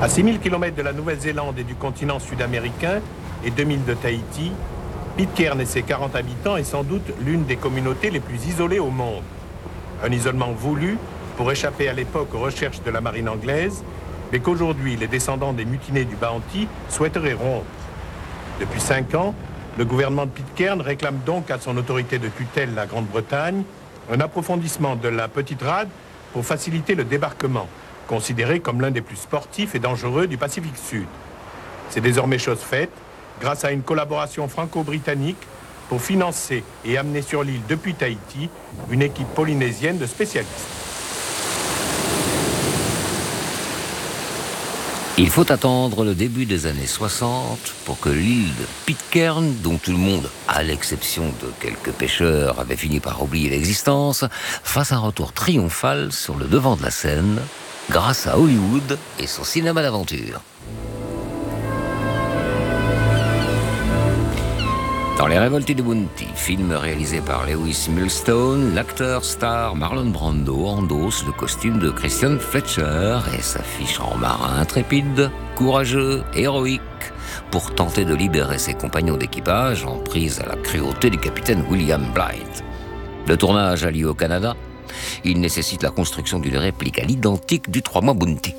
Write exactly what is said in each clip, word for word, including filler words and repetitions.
six mille kilomètres de la Nouvelle-Zélande et du continent sud-américain et deux mille de Tahiti, Pitcairn et ses quarante habitants est sans doute l'une des communautés les plus isolées au monde. Un isolement voulu pour échapper à l'époque aux recherches de la marine anglaise, mais qu'aujourd'hui les descendants des mutinés du Bounty souhaiteraient rompre. Depuis cinq ans, le gouvernement de Pitcairn réclame donc à son autorité de tutelle, la Grande-Bretagne, un approfondissement de la petite rade pour faciliter le débarquement, considéré comme l'un des plus sportifs et dangereux du Pacifique Sud. C'est désormais chose faite, grâce à une collaboration franco-britannique pour financer et amener sur l'île depuis Tahiti une équipe polynésienne de spécialistes. Il faut attendre le début des années soixante pour que l'île de Pitcairn, dont tout le monde, à l'exception de quelques pêcheurs, avait fini par oublier l'existence, fasse un retour triomphal sur le devant de la scène, grâce à Hollywood et son cinéma d'aventure. Dans Les Révoltés de Bounty, film réalisé par Lewis Milestone, l'acteur star Marlon Brando endosse le costume de Christian Fletcher et s'affiche en marin intrépide, courageux, héroïque, pour tenter de libérer ses compagnons d'équipage en prise à la cruauté du capitaine William Blythe. Le tournage a lieu au Canada. Il nécessite la construction d'une réplique à l'identique du trois mois Bounty.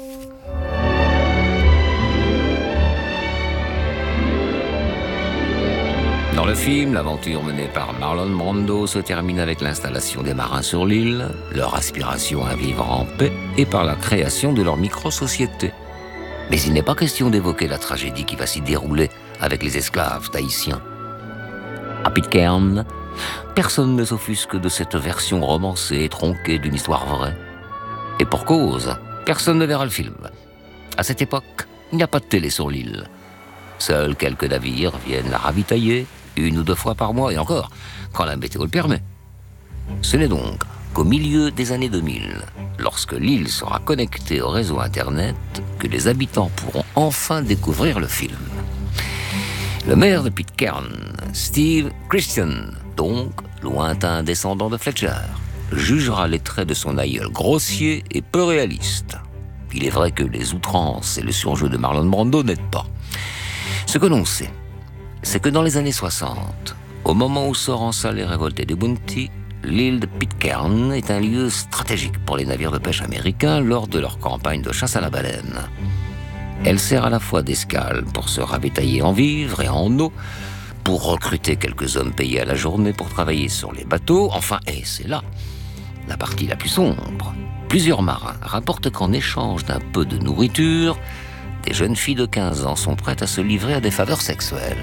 Dans le film, l'aventure menée par Marlon Brando se termine avec l'installation des marins sur l'île, leur aspiration à vivre en paix et par la création de leur micro-société. Mais il n'est pas question d'évoquer la tragédie qui va s'y dérouler avec les esclaves tahitiens. À Pitcairn, personne ne s'offusque de cette version romancée et tronquée d'une histoire vraie. Et pour cause, personne ne verra le film. À cette époque, il n'y a pas de télé sur l'île. Seuls quelques navires viennent la ravitailler, une ou deux fois par mois, et encore, quand la météo le permet. Ce n'est donc qu'au milieu des années deux mille, lorsque l'île sera connectée au réseau Internet, que les habitants pourront enfin découvrir le film. Le maire de Pitcairn, Steve Christian, donc lointain descendant de Fletcher, jugera les traits de son aïeul grossiers et peu réalistes. Il est vrai que les outrances et le surjeu de Marlon Brando n'aident pas. Ce que l'on sait, c'est que dans les années soixante, au moment où sort en salle Les Révoltés de Bounty, l'île de Pitcairn est un lieu stratégique pour les navires de pêche américains lors de leur campagne de chasse à la baleine. Elle sert à la fois d'escale pour se ravitailler en vivres et en eau, pour recruter quelques hommes payés à la journée pour travailler sur les bateaux, enfin, et c'est là la partie la plus sombre. Plusieurs marins rapportent qu'en échange d'un peu de nourriture, des jeunes filles de quinze ans sont prêtes à se livrer à des faveurs sexuelles.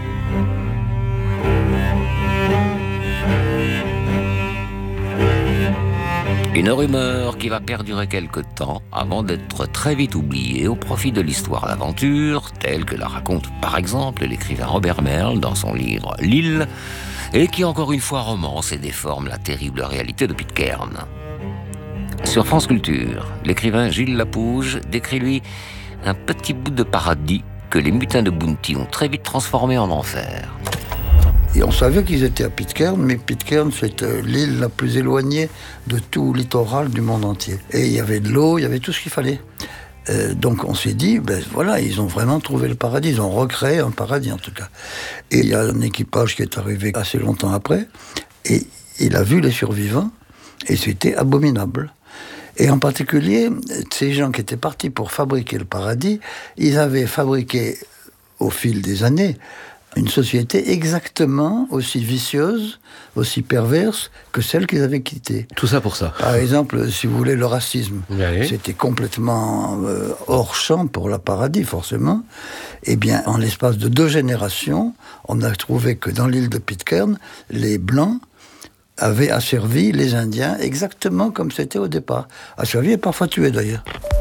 Une rumeur qui va perdurer quelque temps avant d'être très vite oubliée au profit de l'histoire d'aventure, telle que la raconte par exemple l'écrivain Robert Merle dans son livre « L'île », et qui encore une fois romance et déforme la terrible réalité de Pitcairn. Sur France Culture, l'écrivain Gilles Lapouge décrit lui un petit bout de paradis que les mutins de Bounty ont très vite transformé en enfer. Et on savait qu'ils étaient à Pitcairn, mais Pitcairn, c'est l'île la plus éloignée de tout littoral du monde entier. Et il y avait de l'eau, il y avait tout ce qu'il fallait. Euh, donc on s'est dit, ben voilà, ils ont vraiment trouvé le paradis, ils ont recréé un paradis en tout cas. Et il y a un équipage qui est arrivé assez longtemps après, et il a vu les survivants, et c'était abominable. Et en particulier, ces gens qui étaient partis pour fabriquer le paradis, ils avaient fabriqué, au fil des années, une société exactement aussi vicieuse, aussi perverse que celle qu'ils avaient quittée. Tout ça pour ça. Par exemple, si vous voulez, le racisme. Oui. C'était complètement euh, hors champ pour le paradis, forcément. Eh bien, en l'espace de deux générations, on a trouvé que dans l'île de Pitcairn, les Blancs avaient asservi les Indiens exactement comme c'était au départ. Asservi et parfois tués d'ailleurs.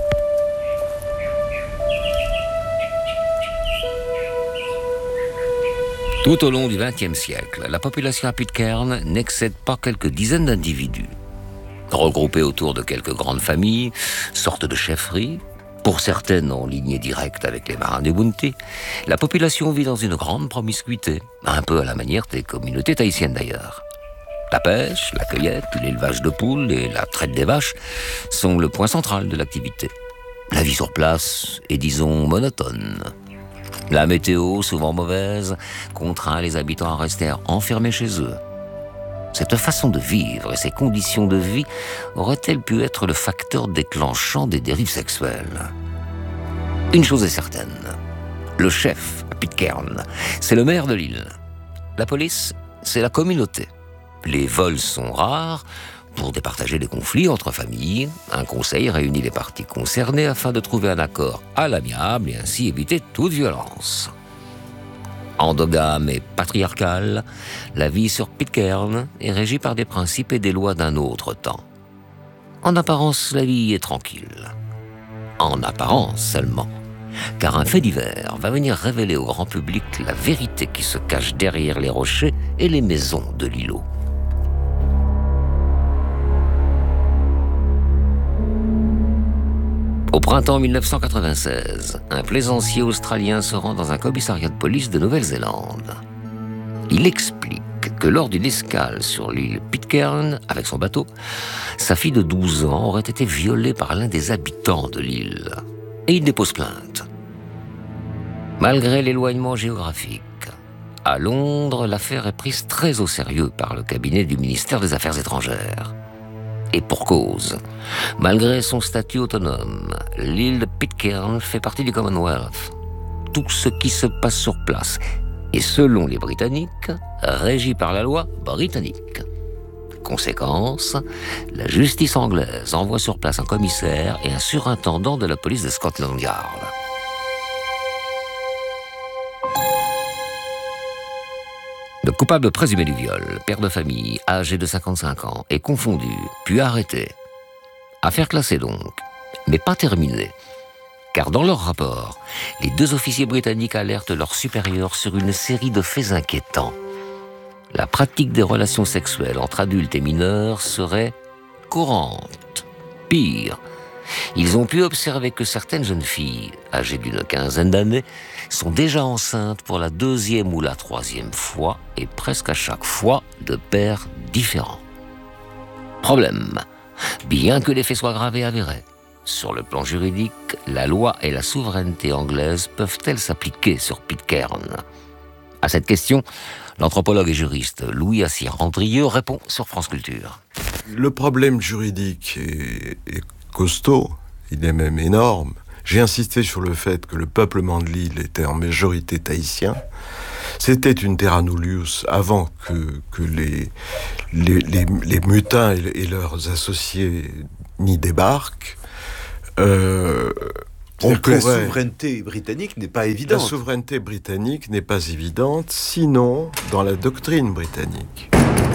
Tout au long du vingtième siècle, la population à Pitcairn n'excède pas quelques dizaines d'individus. Regroupés autour de quelques grandes familles, sortes de chefferies, pour certaines en lignée directe avec les marins du Bounty, la population vit dans une grande promiscuité, un peu à la manière des communautés tahitiennes d'ailleurs. La pêche, la cueillette, l'élevage de poules et la traite des vaches sont le point central de l'activité. La vie sur place est, disons, monotone. La météo, souvent mauvaise, contraint les habitants à rester enfermés chez eux. Cette façon de vivre et ces conditions de vie auraient-elles pu être le facteur déclenchant des dérives sexuelles? Une chose est certaine, le chef à Pitcairn, c'est le maire de l'île. La police, c'est la communauté. Les vols sont rares. Pour départager les conflits entre familles, un conseil réunit les parties concernées afin de trouver un accord à l'amiable et ainsi éviter toute violence. Endogame et patriarcale, la vie sur Pitcairn est régie par des principes et des lois d'un autre temps. En apparence, la vie est tranquille. En apparence seulement. Car un fait divers va venir révéler au grand public la vérité qui se cache derrière les rochers et les maisons de l'îlot. Au printemps mille neuf cent quatre-vingt-seize, un plaisancier australien se rend dans un commissariat de police de Nouvelle-Zélande. Il explique que lors d'une escale sur l'île Pitcairn, avec son bateau, sa fille de douze ans aurait été violée par l'un des habitants de l'île. Et il dépose plainte. Malgré l'éloignement géographique, à Londres, l'affaire est prise très au sérieux par le cabinet du ministère des Affaires étrangères. Et pour cause, malgré son statut autonome, l'île de Pitcairn fait partie du Commonwealth. Tout ce qui se passe sur place est, selon les Britanniques, régi par la loi britannique. Conséquence, la justice anglaise envoie sur place un commissaire et un surintendant de la police de Scotland Yard. Le coupable présumé du viol, père de famille, âgé de cinquante-cinq ans, est confondu, puis arrêté. Affaire classée donc, mais pas terminée. Car dans leur rapport, les deux officiers britanniques alertent leurs supérieurs sur une série de faits inquiétants. La pratique des relations sexuelles entre adultes et mineurs serait courante. Pire, ils ont pu observer que certaines jeunes filles, âgées d'une quinzaine d'années, sont déjà enceintes pour la deuxième ou la troisième fois, et presque à chaque fois de pères différents. Problème, bien que les faits soient graves et avérés, sur le plan juridique, la loi et la souveraineté anglaise peuvent-elles s'appliquer sur Pitcairn? À cette question, l'anthropologue et juriste Louis Assir-Andrieux répond sur France Culture. Le problème juridique est, est costaud, il est même énorme. J'ai insisté sur le fait que le peuplement de l'île était en majorité tahitien. C'était une terra nullius avant que, que les, les, les, les mutins et, et leurs associés n'y débarquent. Euh, on pourrait... La souveraineté britannique n'est pas évidente. La souveraineté britannique n'est pas évidente, sinon dans la doctrine britannique.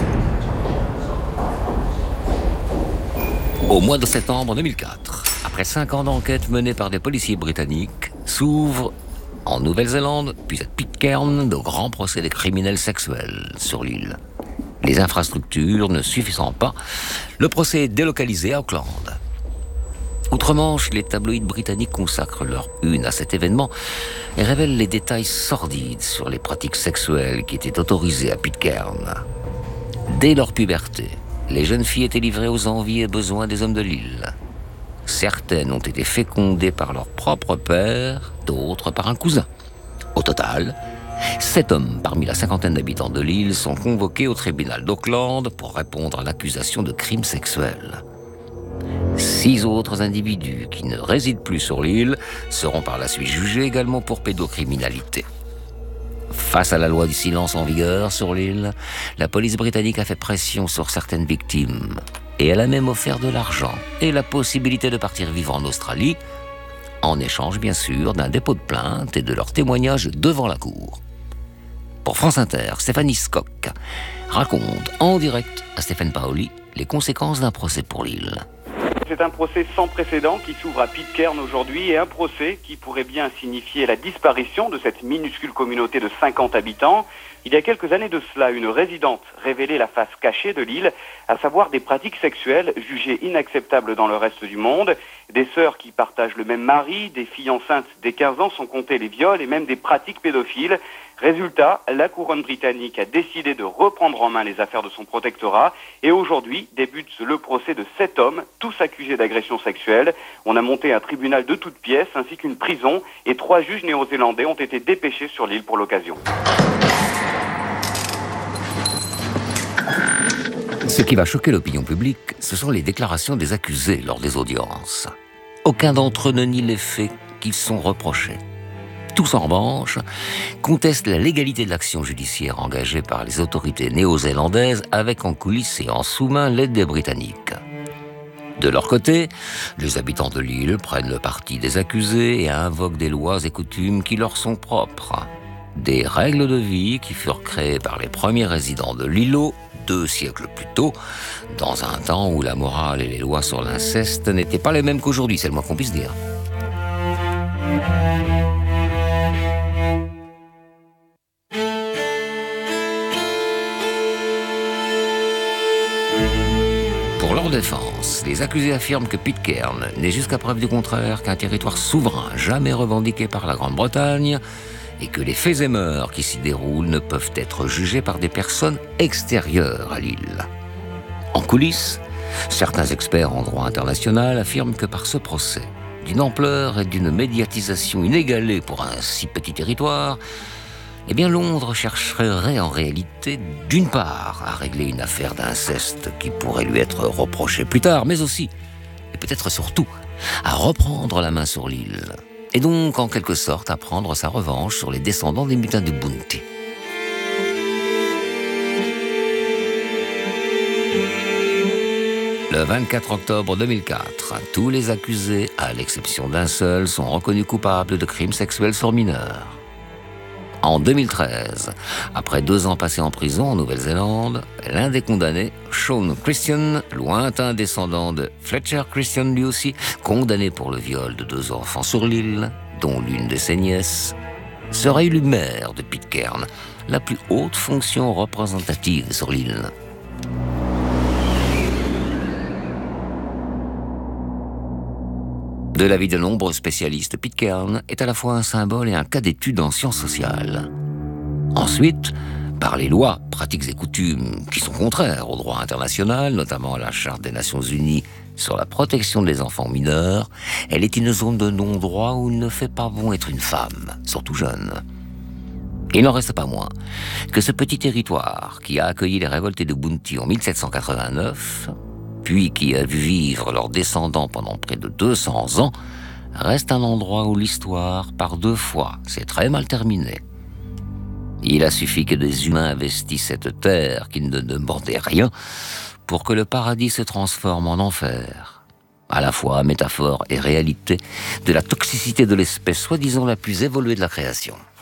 Au mois de septembre deux mille quatre, après cinq ans d'enquête menée par des policiers britanniques, s'ouvre en Nouvelle-Zélande, puis à Pitcairn, de grands procès des criminels sexuels sur l'île. Les infrastructures ne suffisant pas, le procès est délocalisé à Auckland. Outre-Manche, les tabloïds britanniques consacrent leur une à cet événement et révèlent les détails sordides sur les pratiques sexuelles qui étaient autorisées à Pitcairn. Dès leur puberté, les jeunes filles étaient livrées aux envies et besoins des hommes de l'île. Certaines ont été fécondées par leur propre père, d'autres par un cousin. Au total, sept hommes parmi la cinquantaine d'habitants de l'île sont convoqués au tribunal d'Auckland pour répondre à l'accusation de crimes sexuels. Six autres individus qui ne résident plus sur l'île seront par la suite jugés également pour pédocriminalité. Face à la loi du silence en vigueur sur l'île, la police britannique a fait pression sur certaines victimes et elle a même offert de l'argent et la possibilité de partir vivre en Australie, en échange bien sûr d'un dépôt de plainte et de leur témoignage devant la cour. Pour France Inter, Stéphanie Scocq raconte en direct à Stéphane Paoli les conséquences d'un procès pour l'île. C'est un procès sans précédent qui s'ouvre à Pitcairn aujourd'hui et un procès qui pourrait bien signifier la disparition de cette minuscule communauté de cinquante habitants. Il y a quelques années de cela, une résidente révélait la face cachée de l'île, à savoir des pratiques sexuelles jugées inacceptables dans le reste du monde. Des sœurs qui partagent le même mari, des filles enceintes dès quinze ans sont comptées les viols et même des pratiques pédophiles. Résultat, la couronne britannique a décidé de reprendre en main les affaires de son protectorat et aujourd'hui débute le procès de sept hommes, tous accusés d'agression sexuelle. On a monté un tribunal de toutes pièces ainsi qu'une prison et trois juges néo-zélandais ont été dépêchés sur l'île pour l'occasion. Ce qui va choquer l'opinion publique, ce sont les déclarations des accusés lors des audiences. Aucun d'entre eux ne nie les faits qu'ils sont reprochés. Tous, en revanche, contestent la légalité de l'action judiciaire engagée par les autorités néo-zélandaises avec en coulisses et en sous-main l'aide des Britanniques. De leur côté, les habitants de l'île prennent le parti des accusés et invoquent des lois et coutumes qui leur sont propres. Des règles de vie qui furent créées par les premiers résidents de l'îlot deux siècles plus tôt, dans un temps où la morale et les lois sur l'inceste n'étaient pas les mêmes qu'aujourd'hui, c'est le moins qu'on puisse dire. Pour leur défense, les accusés affirment que Pitcairn n'est jusqu'à preuve du contraire qu'un territoire souverain jamais revendiqué par la Grande-Bretagne et que les faits et mœurs qui s'y déroulent ne peuvent être jugés par des personnes extérieures à l'île. En coulisses, certains experts en droit international affirment que par ce procès, d'une ampleur et d'une médiatisation inégalée pour un si petit territoire, eh bien Londres chercherait en réalité, d'une part, à régler une affaire d'inceste qui pourrait lui être reprochée plus tard, mais aussi, et peut-être surtout, à reprendre la main sur l'île, et donc en quelque sorte à prendre sa revanche sur les descendants des mutins de Bounty. Le vingt-quatre octobre deux mille quatre, tous les accusés, à l'exception d'un seul, sont reconnus coupables de crimes sexuels sur mineurs. En deux mille treize, après deux ans passés en prison en Nouvelle-Zélande, l'un des condamnés, Sean Christian, lointain descendant de Fletcher Christian lui aussi, condamné pour le viol de deux enfants sur l'île, dont l'une de ses nièces, sera élu maire de Pitcairn, la plus haute fonction représentative sur l'île. De l'avis de nombreux spécialistes, Pitcairn est à la fois un symbole et un cas d'étude en sciences sociales. Ensuite, par les lois, pratiques et coutumes qui sont contraires au droit international, notamment à la Charte des Nations Unies sur la protection des enfants mineurs, elle est une zone de non-droit où il ne fait pas bon être une femme, surtout jeune. Il n'en reste pas moins que ce petit territoire qui a accueilli les révoltés de Bounty en mille sept cent quatre-vingt-neuf, puis qui a vu vivre leurs descendants pendant près de deux cents ans, reste un endroit où l'histoire, par deux fois, s'est très mal terminée. Il a suffi que des humains investissent cette terre qui ne demandait rien pour que le paradis se transforme en enfer, à la fois métaphore et réalité de la toxicité de l'espèce soi-disant la plus évoluée de la création.